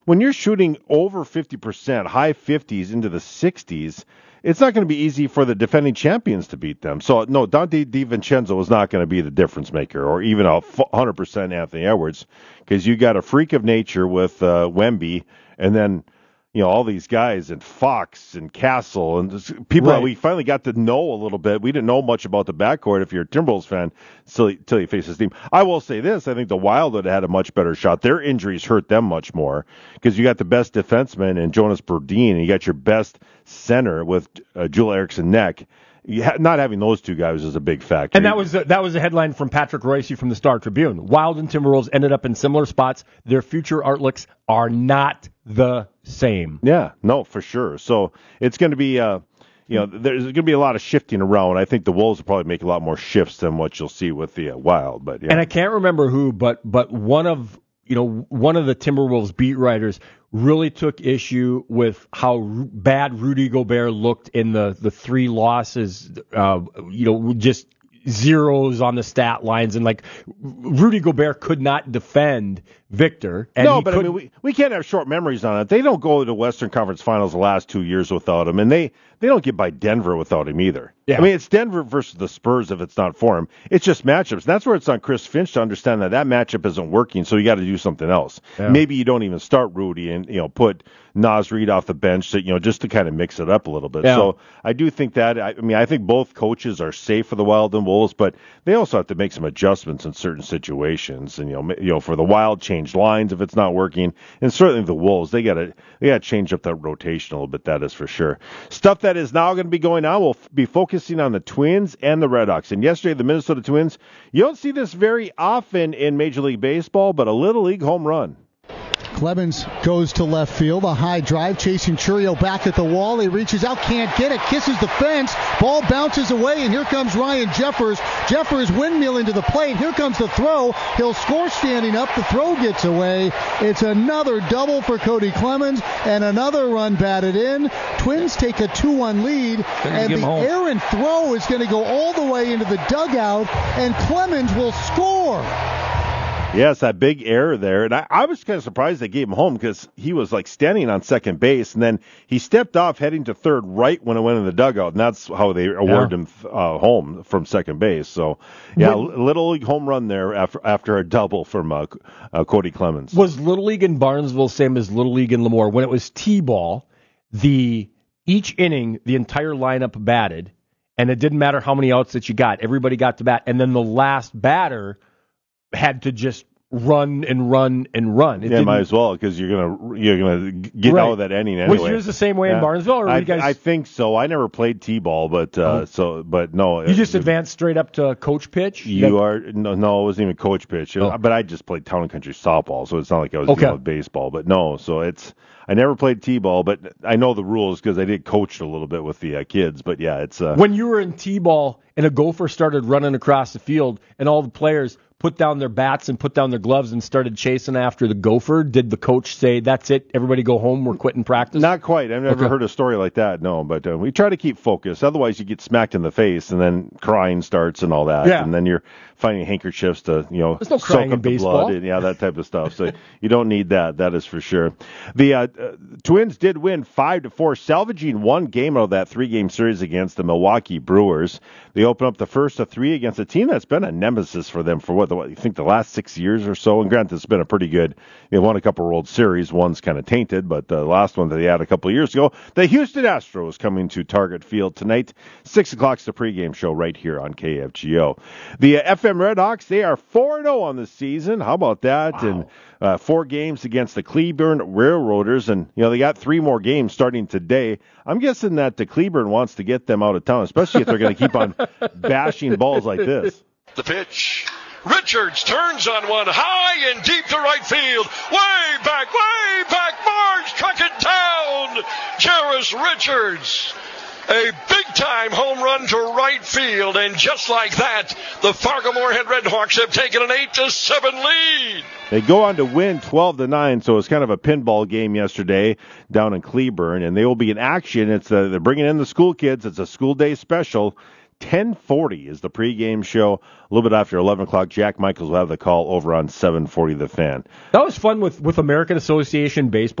when you're shooting over 50%, high 50s into the 60s, it's not going to be easy for the defending champions to beat them. So, no, Dante DiVincenzo is not going to be the difference maker, or even 100% Anthony Edwards, because you got a freak of nature with Wemby, and then all these guys and Fox and Castle and people that we finally got to know a little bit. We didn't know much about the backcourt if you're a Timberwolves fan till you face this team. I will say this. I think the Wild would have had a much better shot. Their injuries hurt them much more because you got the best defenseman in Jonas Brodin, and you got your best center with Joel Eriksson-Ek. Not having those two guys is a big factor. And that was a headline from Patrick Royce from the Star Tribune. Wild and Timberwolves ended up in similar spots. Their future outlooks are not the same. Yeah, no, for sure. So it's going to be, there's going to be a lot of shifting around. I think the Wolves will probably make a lot more shifts than what you'll see with the Wild. But and I can't remember who, but one of the Timberwolves beat writers really took issue with how bad Rudy Gobert looked in the three losses, just zeros on the stat lines, and like Rudy Gobert could not defend Victor. And no, but I mean, we can't have short memories on it. They don't go to the Western Conference Finals the last 2 years without him, and they don't get by Denver without him either. Yeah. I mean, it's Denver versus the Spurs if it's not for him. It's just matchups. And that's where it's on Chris Finch to understand that matchup isn't working, so you got to do something else. Yeah. Maybe you don't even start Rudy and put Naz Reid off the bench, just to kind of mix it up a little bit. Yeah. So I do think that. I think both coaches are safe for the Wild and Wolves, but they also have to make some adjustments in certain situations. And for the Wild, change lines if it's not working, and certainly the Wolves, they got to change up that rotation a little bit. That is for sure. Stuff that is now going to be going on. We'll be focusing on the Twins and the Red Sox. And yesterday, the Minnesota Twins. You don't see this very often in Major League Baseball, but a Little League home run. Clemens goes to left field, a high drive, chasing Churio back at the wall. He reaches out, can't get it, kisses the fence, ball bounces away, and here comes Ryan Jeffers. Jeffers windmilling to the plate. Here comes the throw. He'll score standing up. The throw gets away. It's another double for Cody Clemens, and another run batted in. Twins take a 2-1 lead, and the errant throw is going to go all the way into the dugout, and Clemens will score. Yes, that big error there. And I was kind of surprised they gave him home because he was like standing on second base, and then he stepped off heading to third right when it went in the dugout, and that's how they awarded him home from second base. So, Little League home run there after a double from Cody Clemens. Was Little League in Barnesville same as Little League in Lemoore? When it was T-ball, each inning, the entire lineup batted, and it didn't matter how many outs that you got. Everybody got to bat, and then the last batter had to just run and run and run. Might as well, because you're gonna get out of that inning anyway. Was yours the same way in Barnesville, or you guys? I think so. I never played T-ball, but no. You just advanced straight up to coach pitch. No, it wasn't even coach pitch. But I just played town and country softball, so it's not like I was dealing with baseball. But no, so I never played T-ball, but I know the rules because I did coach a little bit with the kids. But yeah, it's when you were in T-ball and a gopher started running across the field, and all the players put down their bats and put down their gloves and started chasing after the gopher, did the coach say, that's it, everybody go home, we're quitting practice? Not quite. I've never heard a story like that, no. But we try to keep focused. Otherwise, you get smacked in the face, and then crying starts and all that. Yeah. And then you're finding handkerchiefs to, There's no crying in baseball. Blood and, that type of stuff. So you don't need that. That is for sure. The Twins did win 5-4, salvaging one game out of that 3-game series against the Milwaukee Brewers. They opened up the first of 3 against a team that's been a nemesis for them for what you think the last 6 years or so. And granted, it's been a pretty good. They won a couple World Series. One's kind of tainted, but the last one that they had a couple of years ago, the Houston Astros coming to Target Field tonight. 6 o'clock's the pregame show right here on KFGO. The FM Redhawks, they are 4-0 on the season. How about that? Wow. And 4 games against the Cleburne Railroaders, and they got 3 more games starting today. I'm guessing that the Cleburne wants to get them out of town, especially if they're going to keep on bashing balls like this. The pitch. Richards turns on one high and deep to right field. Way back. Marge struck it down. Jarris Richards. A big-time home run to right field, and just like that, the Fargo-Moorhead Redhawks have taken an 8-7 lead. They go on to win 12-9, so it's kind of a pinball game yesterday down in Cleburne, and they will be in action. They're bringing in the school kids. It's a school day special. 10:40 is the pregame show. A little bit after 11 o'clock, Jack Michaels will have the call over on 740 The Fan. That was fun with American Association Baseball.